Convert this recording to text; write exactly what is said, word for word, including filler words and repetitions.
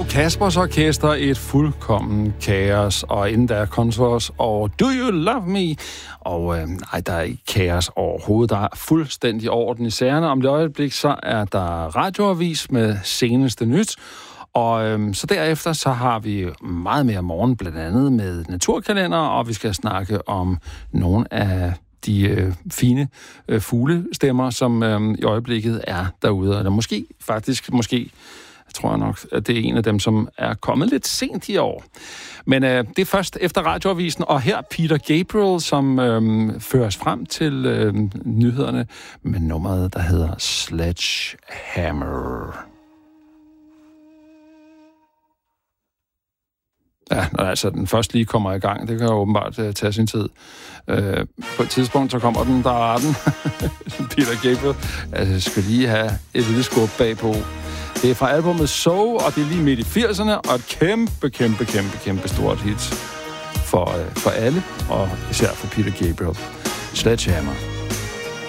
Kaspers Orkester, et fuldkommen kaos, og inden der er Contours og Do You Love Me? Og øh, nej, der er ikke kaos overhovedet. Der er fuldstændig orden i sagerne. Om det øjeblik, så er der radioavis med seneste nyt. Og øh, så derefter, så har vi meget mere morgen, blandt andet med naturkalender, og vi skal snakke om nogle af de øh, fine øh, fuglestemmer, som øh, i øjeblikket er derude. Eller måske, faktisk, måske... Jeg tror nok, at det er en af dem, som er kommet lidt sent i år. Men øh, det er først efter radioavisen, og her Peter Gabriel, som øh, føres frem til øh, nyhederne med nummeret, der hedder Sledgehammer. Ja, når altså den først lige kommer i gang, det kan jo åbenbart uh, tage sin tid. Uh, på et tidspunkt, så kommer den, der er den. Peter Gabriel. Altså, jeg skal lige have et lille skub bagpå. Det er fra albumet So, og det er lige midt i firserne, og et kæmpe, kæmpe, kæmpe, kæmpe stort hit for, uh, for alle, og især for Peter Gabriel. Sledgehammer.